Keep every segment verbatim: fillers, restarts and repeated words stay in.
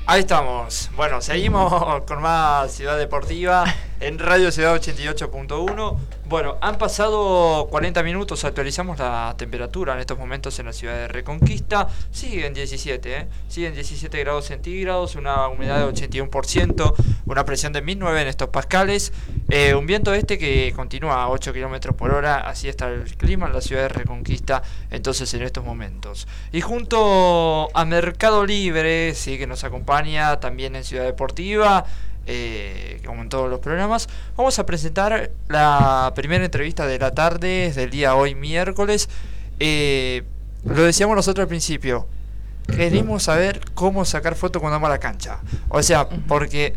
Ahí estamos. Bueno, seguimos con más Ciudad Deportiva en Radio Ciudad ochenta y ocho punto uno. Bueno, han pasado cuarenta minutos, actualizamos la temperatura en estos momentos en la ciudad de Reconquista. Siguen diecisiete, ¿eh? Siguen diecisiete grados centígrados, una humedad de ochenta y uno por ciento, una presión de mil nueve en hectopascales, eh, un viento este que continúa a ocho kilómetros por hora. Así está el clima en la ciudad de Reconquista entonces en estos momentos. Y junto a Mercado Libre, sí, que nos acompaña también en Ciudad Deportiva, eh, como en todos los programas, vamos a presentar la primera entrevista de la tarde del día hoy miércoles. Eh, lo decíamos nosotros al principio, queremos saber cómo sacar fotos cuando vamos a la cancha. O sea, porque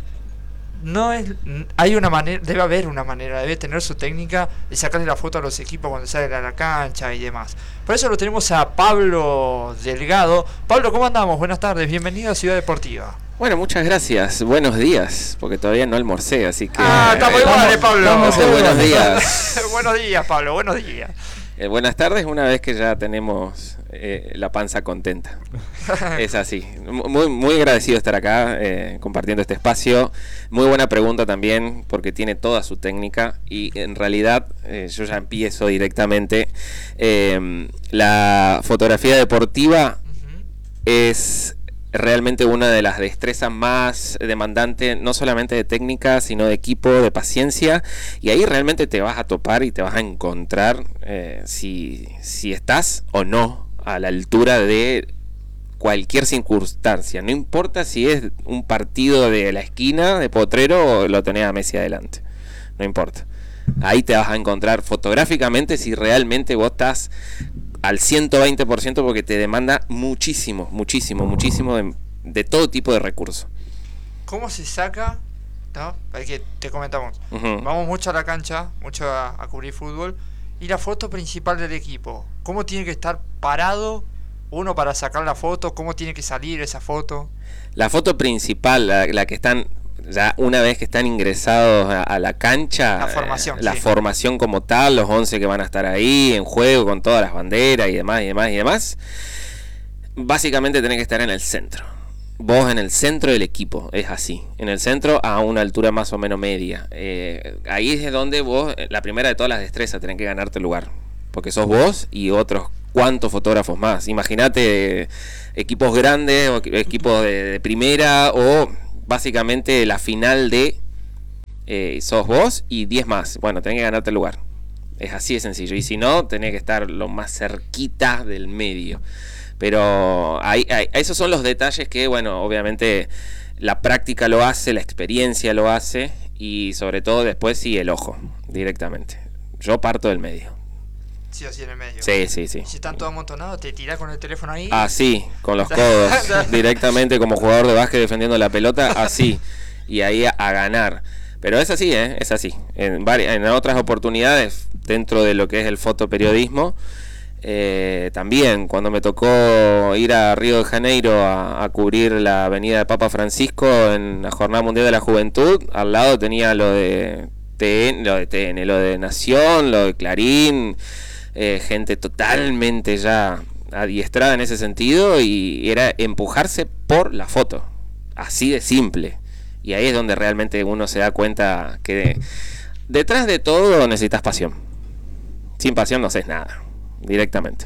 no es, hay una manera, debe haber una manera, debe tener su técnica de sacarle la foto a los equipos cuando salen a la cancha y demás. Por eso lo tenemos a Pablo Delgado. Pablo, ¿cómo andamos? Buenas tardes, bienvenido a Ciudad Deportiva. Bueno, muchas gracias. Buenos días, porque todavía no almorcé, así que... Ah, estamos eh, iguales, Pablo. Vamos a buenos días. Buenos días, Pablo, buenos días. Eh, buenas tardes, una vez que ya tenemos eh, la panza contenta. Es así. Muy, muy agradecido de estar acá, eh, compartiendo este espacio. Muy buena pregunta también, porque tiene toda su técnica. Y en realidad, eh, yo ya empiezo directamente. Eh, la fotografía deportiva uh-huh. es realmente una de las destrezas más demandantes, no solamente de técnica, sino de equipo, de paciencia, y ahí realmente te vas a topar y te vas a encontrar eh, si, si estás o no a la altura de cualquier circunstancia. No importa si es un partido de la esquina, de potrero, o lo tenés a Messi adelante, no importa. Ahí te vas a encontrar fotográficamente si realmente vos estás al ciento veinte por ciento, porque te demanda muchísimo, muchísimo, muchísimo de, de todo tipo de recursos. ¿Cómo se saca? ¿No? Porque te comentamos, uh-huh. vamos mucho a la cancha, mucho a, a cubrir fútbol, y la foto principal del equipo, ¿cómo tiene que estar parado uno para sacar la foto? ¿Cómo tiene que salir esa foto? La foto principal, la, la que están... Ya una vez que están ingresados a, a la cancha, la formación, eh, la sí. formación como tal, los once que van a estar ahí en juego con todas las banderas y demás y demás y demás, básicamente tenés que estar en el centro. Vos en el centro del equipo, es así, en el centro a una altura más o menos media. Eh, ahí es donde vos, la primera de todas las destrezas, tenés que ganarte el lugar, porque sos vos y otros cuantos fotógrafos más. Imagínate eh, equipos grandes o equipos de, de primera, o básicamente la final de eh, sos vos y diez más. Bueno, tenés que ganarte el lugar. Es así de sencillo. Y si no, tenés que estar lo más cerquita del medio. Pero hay, hay, esos son los detalles que, bueno, obviamente la práctica lo hace, la experiencia lo hace, y sobre todo después sí el ojo, directamente. Yo parto del medio. Sí, así en el medio. Sí, sí, sí. Si están todos amontonados, te tirás con el teléfono ahí. Así, con los codos, directamente como jugador de básquet defendiendo la pelota, así. Y ahí a, a ganar. Pero es así, ¿eh? Es así. En, varias, en otras oportunidades, dentro de lo que es el fotoperiodismo, eh, también cuando me tocó ir a Río de Janeiro a, a cubrir la avenida de Papa Francisco en la Jornada Mundial de la Juventud, al lado tenía lo de T N, lo de T N, lo de Nación, lo de Clarín. Eh, gente totalmente ya adiestrada en ese sentido, y era empujarse por la foto, así de simple. Y ahí es donde realmente uno se da cuenta que de, detrás de todo necesitas pasión. Sin pasión no haces nada, directamente.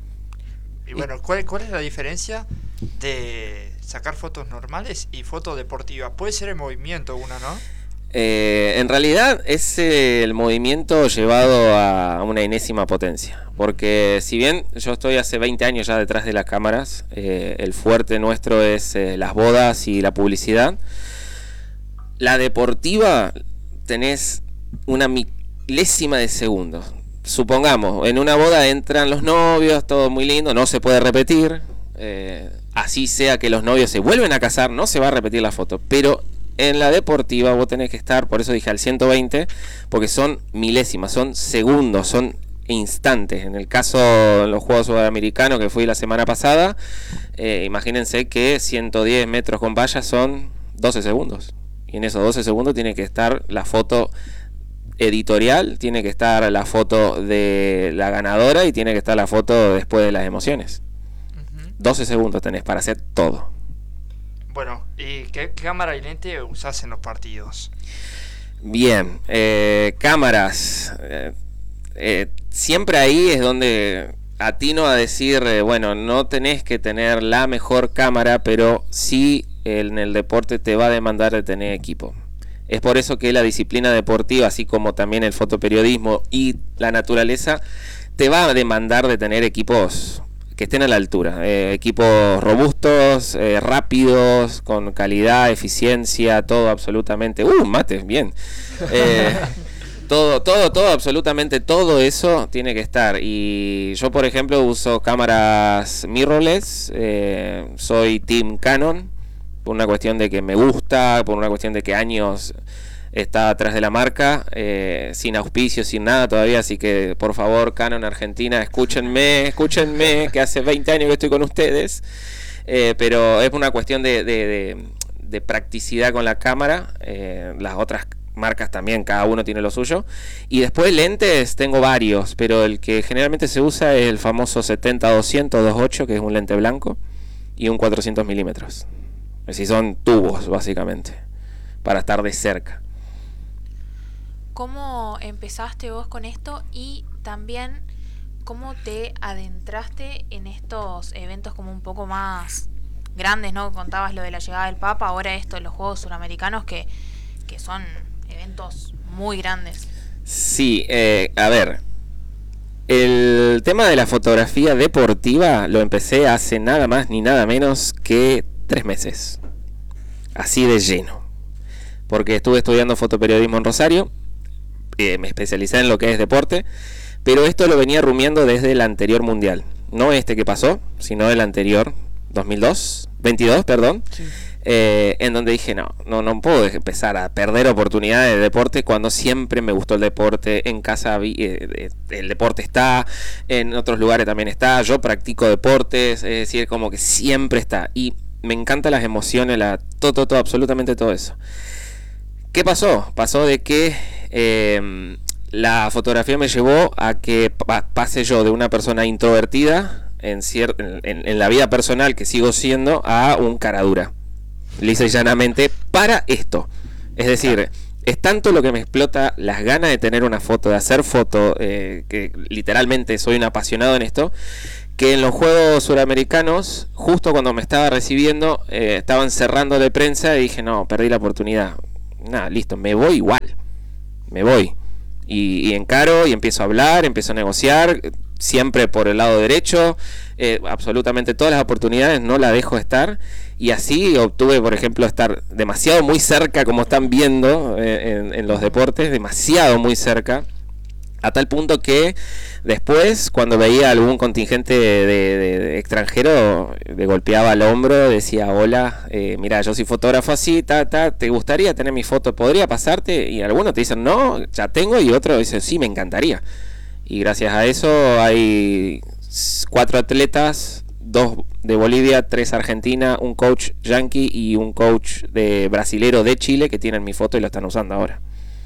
Y bueno, ¿cuál, cuál es la diferencia de sacar fotos normales y fotos deportivas? Puede ser el movimiento una, ¿no? Eh, en realidad es eh, el movimiento llevado a una enésima potencia, porque si bien yo estoy hace veinte años ya detrás de las cámaras, eh, el fuerte nuestro es eh, las bodas y la publicidad. La deportiva tenés una milésima de segundo. Supongamos, en una boda entran los novios, todo muy lindo, no se puede repetir, eh, así sea que los novios se vuelven a casar, no se va a repetir la foto, pero en la deportiva vos tenés que estar, por eso dije al ciento veinte, porque son milésimas, son segundos, son instantes. En el caso de los Juegos Sudamericanos que fui la semana pasada, eh, imagínense que ciento diez metros con vallas son doce segundos. Y en esos doce segundos tiene que estar la foto editorial, tiene que estar la foto de la ganadora y tiene que estar la foto después de las emociones. Uh-huh. doce segundos tenés para hacer todo. Bueno, ¿y qué cámara y lente usás en los partidos? Bien, eh, cámaras. Eh, eh, siempre ahí es donde atino a decir, eh, bueno, no tenés que tener la mejor cámara, pero sí en el deporte te va a demandar de tener equipo. Es por eso que la disciplina deportiva, así como también el fotoperiodismo y la naturaleza, te va a demandar de tener equipos que estén a la altura, eh, equipos robustos, eh, rápidos, con calidad, eficiencia, todo absolutamente. ¡Uh, mate! Bien. Eh, todo, todo, todo, absolutamente todo eso tiene que estar. Y yo, por ejemplo, uso cámaras mirrorless, eh, soy Team Canon, por una cuestión de que me gusta, por una cuestión de que años está atrás de la marca, eh, sin auspicio, sin nada todavía, así que por favor, Canon Argentina, escúchenme, escúchenme, que hace veinte años que estoy con ustedes, eh, pero es una cuestión de, de, de, de practicidad con la cámara, eh, las otras marcas también, cada uno tiene lo suyo, y después lentes tengo varios, pero el que generalmente se usa es el famoso setenta doscientos dos punto ocho, que es un lente blanco, y un cuatrocientos milímetros, es decir, son tubos básicamente, para estar de cerca. ¿Cómo empezaste vos con esto y también cómo te adentraste en estos eventos como un poco más grandes, ¿no? Contabas lo de la llegada del Papa, ahora esto, los Juegos Suramericanos, que, que son eventos muy grandes. Sí, eh, a ver, el tema de la fotografía deportiva lo empecé hace nada más ni nada menos que tres meses, así de lleno, porque estuve estudiando fotoperiodismo en Rosario. Eh, me especialicé en lo que es deporte, pero esto lo venía rumiando desde el anterior mundial, no este que pasó, sino el anterior, dos mil dos, veintidós, perdón, sí. eh, en donde dije, no, no, no puedo empezar a perder oportunidades de deporte cuando siempre me gustó el deporte. En casa vi, eh, el deporte está, en otros lugares también está, yo practico deportes, es decir, como que siempre está, y me encantan las emociones, la, todo, todo, todo, absolutamente todo eso. ¿Qué pasó? Pasó de que eh, la fotografía me llevó a que pa- pase yo de una persona introvertida en, cier- en, en la vida personal, que sigo siendo, a un cara dura, lisa y llanamente, para esto. Es decir, es tanto lo que me explota las ganas de tener una foto, de hacer foto, eh, que literalmente soy un apasionado en esto, que en los Juegos Suramericanos, justo cuando me estaba recibiendo, eh, estaban cerrando de prensa y dije, no, perdí la oportunidad. Nada, listo, me voy igual, me voy y, y encaro y empiezo a hablar, empiezo a negociar, siempre por el lado derecho, eh, absolutamente todas las oportunidades no las dejo estar, y así obtuve, por ejemplo, estar demasiado muy cerca, como están viendo eh, en, en los deportes, demasiado muy cerca, a tal punto que después, cuando veía algún contingente de, de, de extranjero, me golpeaba el hombro, decía, hola, eh, mira, yo soy fotógrafo así, ta, ta, ¿te gustaría tener mi foto? ¿Podría pasarte? Y algunos te dicen, no, ya tengo, y otros dicen, sí, me encantaría. Y gracias a eso hay cuatro atletas, dos de Bolivia, tres Argentina, un coach yanqui y un coach de brasilero de Chile que tienen mi foto y lo están usando ahora.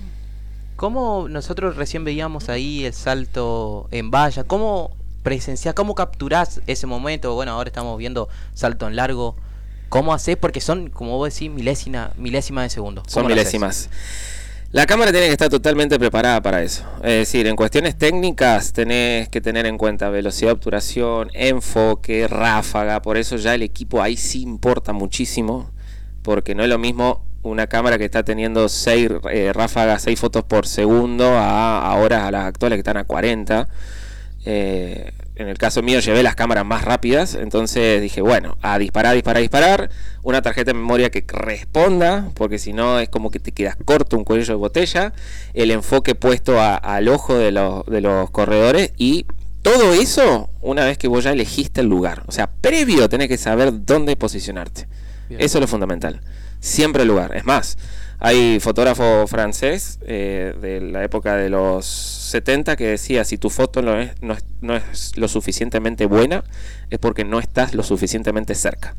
¿Cómo nosotros recién veíamos ahí el salto en valla? ¿Cómo presenciás, cómo capturás ese momento? Bueno, ahora estamos viendo salto en largo. ¿Cómo hacés? Porque son, como vos decís, milésima, milésima de segundo. Son milésimas. La cámara tiene que estar totalmente preparada para eso. Es decir, en cuestiones técnicas tenés que tener en cuenta velocidad de obturación, enfoque, ráfaga. Por eso ya el equipo ahí sí importa muchísimo, porque no es lo mismo una cámara que está teniendo seis eh, ráfagas, seis fotos por segundo a ahora a las actuales que están a cuarenta. Eh, en el caso mío llevé las cámaras más rápidas, entonces dije, bueno, a disparar, disparar, disparar, una tarjeta de memoria que responda, porque si no es como que te quedas corto, un cuello de botella, el enfoque puesto a, al ojo de los, de los corredores, y todo eso una vez que vos ya elegiste el lugar. O sea, previo tenés que saber dónde posicionarte. Bien. Eso es lo fundamental. Siempre el lugar. Es más, hay fotógrafo francés eh, de la época de los setenta que decía, si tu foto no es, no, es, no es lo suficientemente buena, es porque no estás lo suficientemente cerca.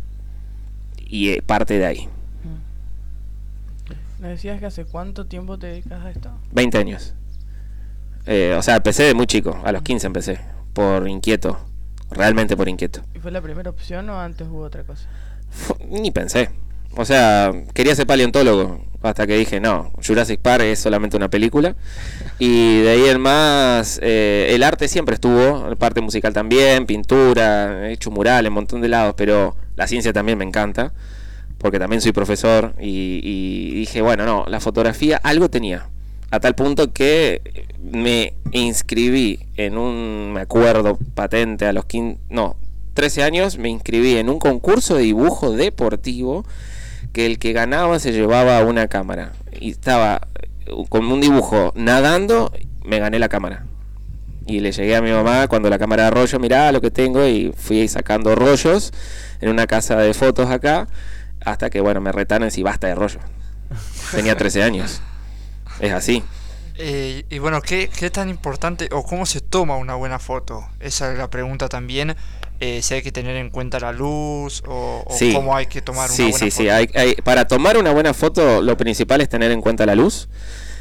Y eh, parte de ahí. ¿Me decías que hace cuánto tiempo te dedicas a esto? veinte años. Eh, o sea, empecé de muy chico, a los quince empecé, por inquieto, realmente por inquieto. ¿Y fue la primera opción o antes hubo otra cosa? Fue, ni pensé. O sea, quería ser paleontólogo, hasta que dije, no, Jurassic Park es solamente una película. Y de ahí en más, eh, el arte siempre estuvo, parte musical también, pintura, he hecho murales, un montón de lados, pero la ciencia también me encanta, porque también soy profesor, y, y dije, bueno, no, la fotografía algo tenía, a tal punto que me inscribí en un, me acuerdo, patente a los quince, no, trece años, me inscribí en un concurso de dibujo deportivo, que el que ganaba se llevaba una cámara, y estaba con un dibujo nadando, me gané la cámara. Y le llegué a mi mamá cuando la cámara de rollo, mirá lo que tengo, y fui sacando rollos en una casa de fotos acá, hasta que bueno, me retaron y basta de rollo. Tenía trece años. Es así. Eh, y bueno, ¿qué, ¿qué tan importante o cómo se toma una buena foto? Esa es la pregunta también. Eh, si hay que tener en cuenta la luz o, o sí. cómo hay que tomar sí, una buena sí, foto. Sí, sí, hay, hay, para tomar una buena foto lo principal es tener en cuenta la luz.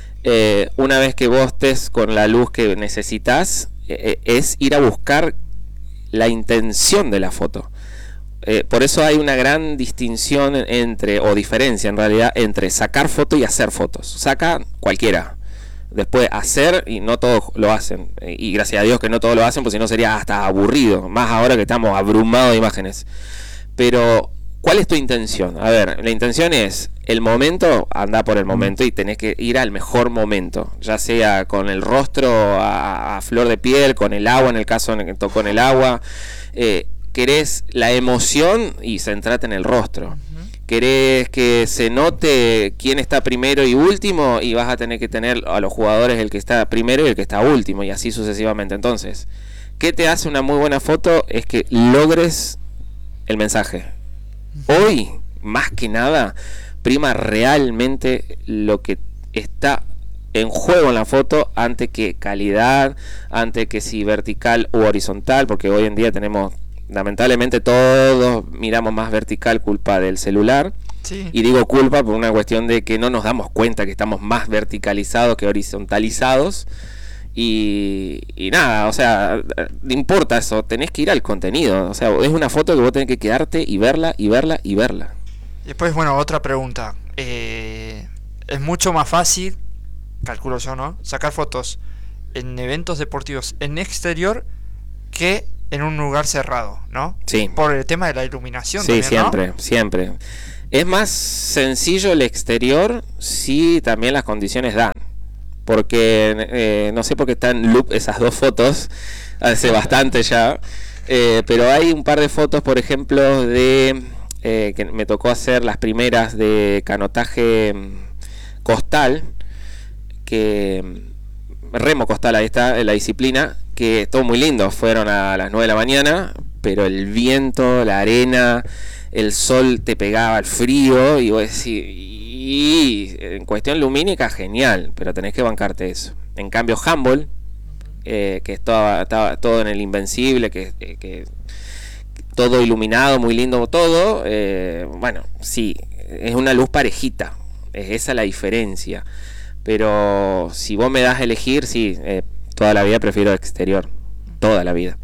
Eh, una vez que vos estés con la luz que necesitas, eh, es ir a buscar la intención de la foto. Eh, por eso hay una gran distinción entre, o diferencia en realidad, entre sacar foto y hacer fotos. Saca cualquiera. Después hacer, y no todos lo hacen. Y gracias a Dios que no todos lo hacen, pues si no sería hasta aburrido. Más ahora que estamos abrumados de imágenes. Pero, ¿cuál es tu intención? A ver, la intención es, el momento, anda por el momento y tenés que ir al mejor momento. Ya sea con el rostro a, a flor de piel, con el agua, en el caso en el que tocó en el agua. Eh, querés la emoción y centrate en el rostro. Uh-huh. Querés que se note quién está primero y último, y vas a tener que tener a los jugadores el que está primero y el que está último, y así sucesivamente. Entonces, ¿qué te hace una muy buena foto? Es que logres el mensaje. Hoy, más que nada, prima realmente lo que está en juego en la foto, antes que calidad, antes que si vertical u horizontal, porque hoy en día tenemos, lamentablemente todos miramos más vertical, culpa del celular. Sí. Y digo culpa por una cuestión de que no nos damos cuenta que estamos más verticalizados que horizontalizados. Y, y nada, o sea, no importa eso, tenés que ir al contenido. O sea, es una foto que vos tenés que quedarte y verla, y verla, y verla. Después, bueno, otra pregunta. Eh, es mucho más fácil, calculo yo, ¿no?, sacar fotos en eventos deportivos en exterior que en un lugar cerrado, ¿no? Sí. Por el tema de la iluminación. Sí, también, siempre, ¿no? siempre. Es más sencillo el exterior si también las condiciones dan. Porque eh, no sé por qué están en loop esas dos fotos, hace bastante ya. Eh, pero hay un par de fotos, por ejemplo, de eh, que me tocó hacer las primeras de canotaje costal, que remo costal, ahí está la disciplina, que estuvo muy lindo. Fueron a las nueve de la mañana, pero el viento, la arena, el sol te pegaba, el frío, y vos decís, y en cuestión lumínica genial, pero tenés que bancarte eso. En cambio handball, eh, que estaba, estaba todo en el Invencible, que, eh, que todo iluminado, muy lindo todo, eh, bueno, sí, es una luz parejita, es esa la diferencia. Pero si vos me das a elegir, sí, eh, toda la vida prefiero exterior, toda la vida.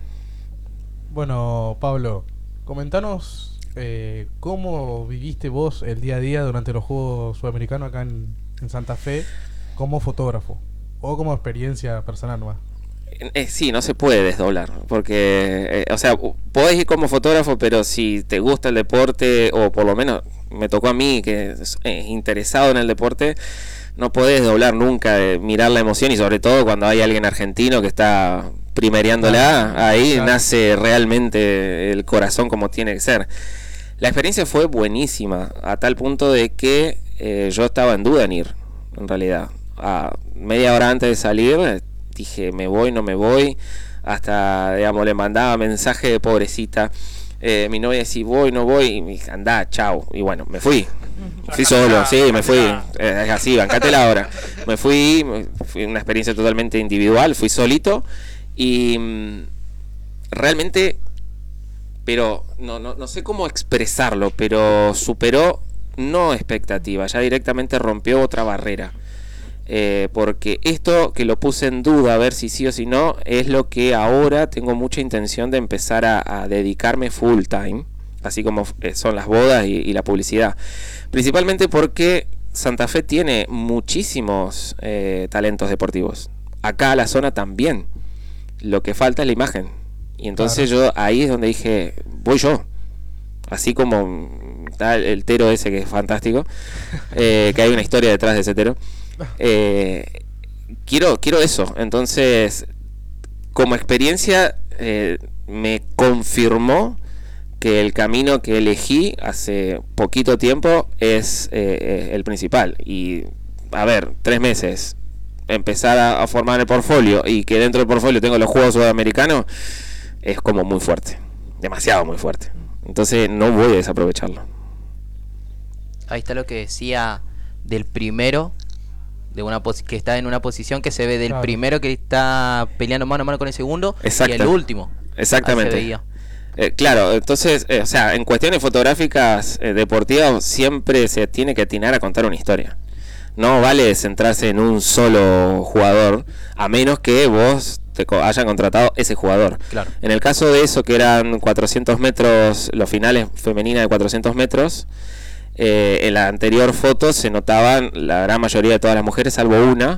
Bueno, Pablo, comentanos eh, cómo viviste vos el día a día durante los Juegos Sudamericanos acá en, en Santa Fe como fotógrafo o como experiencia personal nomás. Eh, sí, no se puede desdoblar, porque, eh, o sea, podés ir como fotógrafo, pero si te gusta el deporte, o por lo menos me tocó a mí, que es eh, interesado en el deporte, no podés doblar nunca, eh, mirar la emoción, y sobre todo cuando hay alguien argentino que está primereándola, ah, ahí claro, nace realmente el corazón como tiene que ser. La experiencia fue buenísima, a tal punto de que eh, yo estaba en duda en ir, en realidad. A media hora antes de salir, dije, me voy, no me voy, hasta, digamos, le mandaba mensaje de pobrecita. Eh, mi novia decía, voy, no voy, y me dije, andá, chao, y bueno, me fui. Fui solo, sí, me fui, es así, bancátela ahora. Me fui, fui una experiencia totalmente individual, fui solito, y mmm, realmente, pero no, no, no sé cómo expresarlo, pero superó, no expectativa, ya directamente rompió otra barrera. Eh, porque esto que lo puse en duda a ver si sí o si no, es lo que ahora tengo mucha intención de empezar a, a dedicarme full time, así como eh, son las bodas y, y la publicidad. Principalmente porque Santa Fe tiene muchísimos eh, talentos deportivos. Acá la zona también. Lo que falta es la imagen. Y entonces claro. yo ahí es donde dije, voy yo. Así como está el Tero ese que es fantástico, eh, que hay una historia detrás de ese Tero. Eh, quiero, quiero eso. Entonces, como experiencia, eh, me confirmó que el camino que elegí hace poquito tiempo es eh, el principal. Y, a ver, tres meses, empezar a, a formar el portfolio y que dentro del portfolio tengo los Juegos Sudamericanos, es como muy fuerte, demasiado muy fuerte. Entonces no voy a desaprovecharlo. Ahí está lo que decía del primero, de una pos- que está en una posición que se ve del claro. primero que está peleando mano a mano con el segundo. Exacto. Y el último. Exactamente. Eh, claro, entonces, eh, o sea, en cuestiones fotográficas eh, deportivas siempre se tiene que atinar a contar una historia. No vale centrarse en un solo jugador, a menos que vos te co- hayan contratado ese jugador. Claro. En el caso de eso, que eran cuatrocientos metros, los finales femeninas de cuatrocientos metros, eh, en la anterior foto se notaban la gran mayoría de todas las mujeres, salvo una,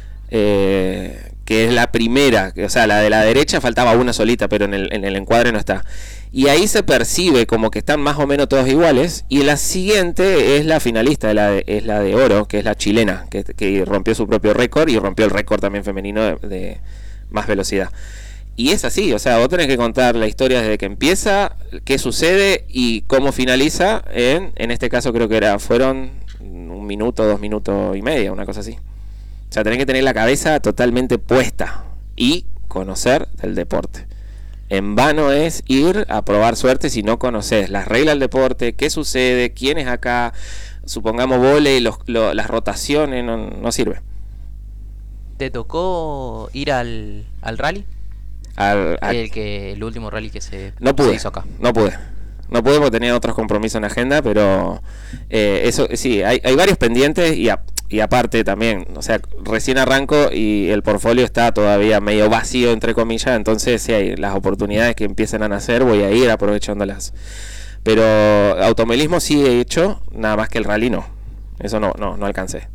eh, que es la primera, o sea, la de la derecha faltaba una solita, pero en el, en el encuadre no está. Y ahí se percibe como que están más o menos todos iguales. Y la siguiente es la finalista, la de, es la de oro, que es la chilena, que, que rompió su propio récord y rompió el récord también femenino de, de más velocidad. Y es así, o sea, vos tenés que contar la historia desde que empieza, qué sucede y cómo finaliza. En, en este caso creo que era fueron un minuto, dos minutos y medio, una cosa así. O sea, tenés que tener la cabeza totalmente puesta y conocer del deporte. En vano es ir a probar suerte si no conoces las reglas del deporte, qué sucede, quién es acá, supongamos vóley, los, lo, las rotaciones, no, no sirve. ¿Te tocó ir al, al rally? Al, al, el que el último rally que se, no pude, se hizo acá. No pude. No pude porque tenía otros compromisos en la agenda, pero eh, eso sí, hay, hay varios pendientes y, a, y aparte también, o sea, recién arranco y el portfolio está todavía medio vacío, entre comillas, entonces si hay las oportunidades que empiecen a nacer, voy a ir aprovechándolas. Pero automovilismo sí he hecho, nada más que el rally no, eso no, no, no alcancé.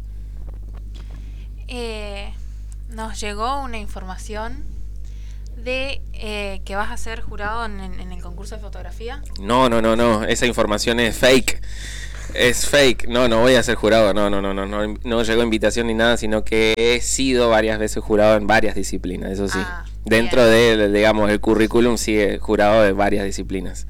Eh, nos llegó una información de eh, que vas a ser jurado en, en el concurso de fotografía. No, no, no, no, esa información es fake. Es fake. No, no voy a ser jurado. No, no, no, no, no, no llegó invitación ni nada, sino que he sido varias veces jurado en varias disciplinas, eso sí. Ah, Dentro bien. de, digamos, el currículum sigue jurado de varias disciplinas.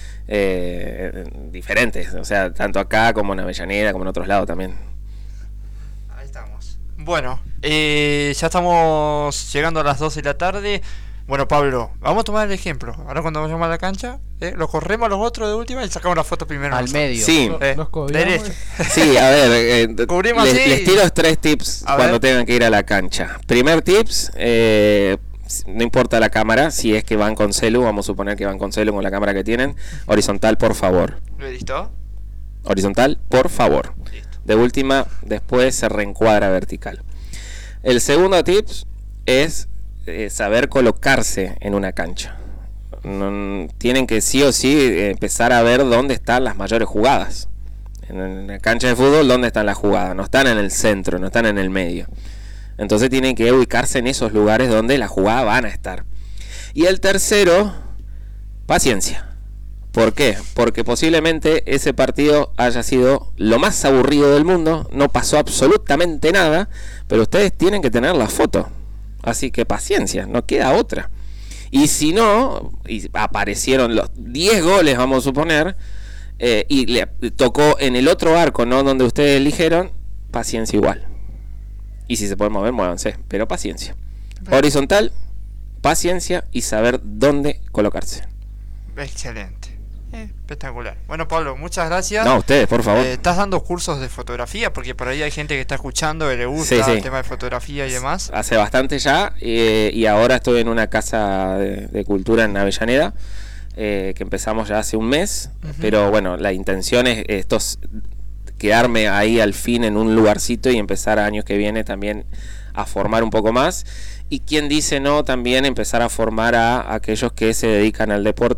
Eh, diferentes, o sea, tanto acá como en Avellaneda, como en otros lados también. Ahí estamos. Bueno, eh, ya estamos llegando a las doce de la tarde. Bueno, Pablo, vamos a tomar el ejemplo. Ahora cuando vayamos a la cancha, ¿eh? Los corremos a los otros de última y sacamos la foto primero. Al medio. Sí. Eh, derecho. Sí, a ver, eh, Cubrimos les, así. les tiro tres tips a cuando ver. tengan que ir a la cancha. Primer tips, eh, no importa la cámara, si es que van con celu, vamos a suponer que van con celu con la cámara que tienen, horizontal, por favor. ¿Listo? Horizontal, por favor. Listo. De última, después se reencuadra vertical. El segundo tips es eh, saber colocarse en una cancha. No, tienen que sí o sí eh, empezar a ver dónde están las mayores jugadas. En, en la cancha de fútbol, dónde están las jugadas. No están en el centro, no están en el medio. Entonces tienen que ubicarse en esos lugares donde las jugadas van a estar. Y el tercero, paciencia. ¿Por qué? Porque posiblemente ese partido haya sido lo más aburrido del mundo, no pasó absolutamente nada, pero ustedes tienen que tener la foto. Así que paciencia, no queda otra. Y si no, y aparecieron los diez goles, vamos a suponer, eh, y le tocó en el otro arco, no donde ustedes eligieron, paciencia igual. Y si se pueden mover, muévanse, pero paciencia. Horizontal, paciencia y saber dónde colocarse. Excelente. Eh, espectacular. Bueno, Pablo, muchas gracias. No, ustedes, por favor. Eh, ¿Estás dando cursos de fotografía? Porque por ahí hay gente que está escuchando, que le gusta sí, sí. el tema de fotografía y demás. Hace bastante ya, eh, y ahora estoy en una casa de, de cultura en Avellaneda, eh, que empezamos ya hace un mes, uh-huh. Pero bueno, la intención es estos, quedarme ahí al fin en un lugarcito y empezar años que viene también a formar un poco más. Y quien dice no, también empezar a formar a aquellos que se dedican al deporte,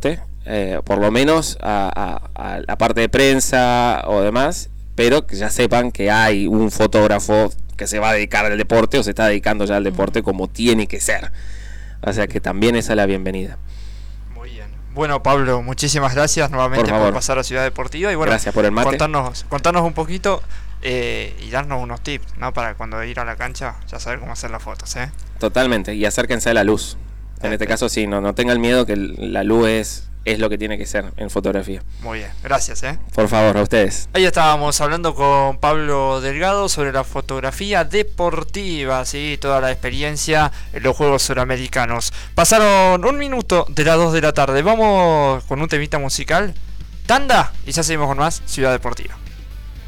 eh, por lo menos a, a, a la parte de prensa o demás, pero que ya sepan que hay un fotógrafo que se va a dedicar al deporte o se está dedicando ya al deporte como tiene que ser. O sea que también esa es la bienvenida. Muy bien. Bueno, Pablo, muchísimas gracias nuevamente por, por pasar a Ciudad Deportiva y bueno, gracias por el mate. Contarnos, contarnos un poquito eh, y darnos unos tips, ¿no? Para cuando ir a la cancha ya saber cómo hacer las fotos, ¿eh? Totalmente, y acérquense a la luz. En este caso sí, no, no tengan miedo que la luz es, es lo que tiene que ser en fotografía. Muy bien, gracias, ¿eh? Por favor, a ustedes. Ahí estábamos hablando con Pablo Delgado sobre la fotografía deportiva, ¿sí? Toda la experiencia en los Juegos Suramericanos. Pasaron un minuto de las dos de la tarde. Vamos con un temita musical, tanda, y ya seguimos con más Ciudad Deportiva.